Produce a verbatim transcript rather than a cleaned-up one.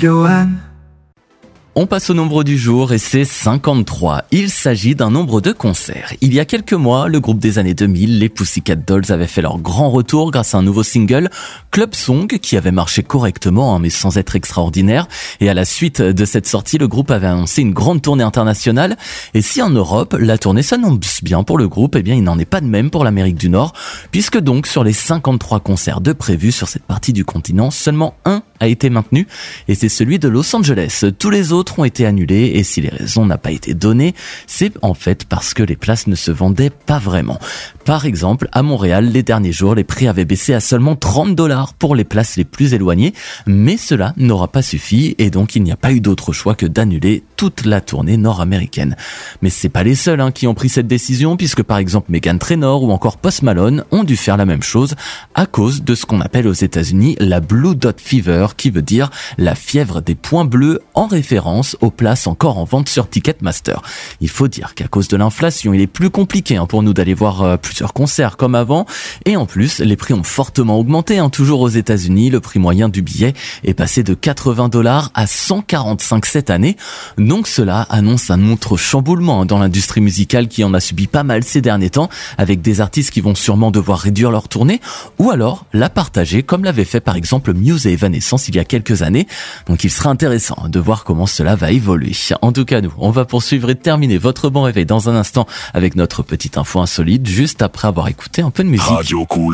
Joanne. On passe au nombre du jour et c'est cinquante-trois. Il s'agit d'un nombre de concerts. Il y a quelques mois, le groupe des années deux mille, les Pussycat Dolls, avaient fait leur grand retour grâce à un nouveau single, Club Song, qui avait marché correctement, hein, mais sans être extraordinaire. Et à la suite de cette sortie, le groupe avait annoncé une grande tournée internationale. Et si en Europe, la tournée s'annonce bien pour le groupe, eh bien, il n'en est pas de même pour l'Amérique du Nord, puisque donc, sur les cinquante-trois concerts de prévus sur cette partie du continent, seulement un a été maintenu, et c'est celui de Los Angeles. Tous les autres ont été annulés, et si les raisons n'ont pas été données, c'est en fait parce que les places ne se vendaient pas vraiment. Par exemple, à Montréal, les derniers jours, les prix avaient baissé à seulement trente dollars pour les places les plus éloignées, mais cela n'aura pas suffi, et donc il n'y a pas eu d'autre choix que d'annuler toute la tournée nord-américaine. Mais c'est pas les seuls hein, qui ont pris cette décision, puisque par exemple Meghan Trainor ou encore Post Malone ont dû faire la même chose à cause de ce qu'on appelle aux États-Unis la Blue Dot Fever, qui veut dire la fièvre des points bleus, en référence aux places encore en vente sur Ticketmaster. Il faut dire qu'à cause de l'inflation, il est plus compliqué hein, pour nous d'aller voir euh, plusieurs concerts comme avant, et en plus les prix ont fortement augmenté. Hein, toujours aux États-Unis, le prix moyen du billet est passé de quatre-vingts dollars à cent quarante-cinq cette année. Donc cela annonce un autre chamboulement dans l'industrie musicale qui en a subi pas mal ces derniers temps, avec des artistes qui vont sûrement devoir réduire leur tournée, ou alors la partager comme l'avait fait par exemple Muse et Evanescence il y a quelques années. Donc il sera intéressant de voir comment cela va évoluer. En tout cas, nous, on va poursuivre et terminer votre bon réveil dans un instant avec notre petite info insolite, juste après avoir écouté un peu de musique. Radio Cool.